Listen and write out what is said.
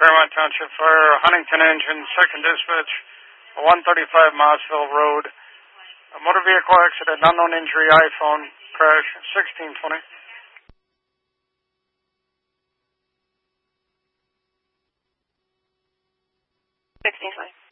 Fairmont Township Fire, Huntington Engine, second dispatch, 135 Mossville Road. A motor vehicle accident, unknown injury, iPhone crash, 1620. 1620.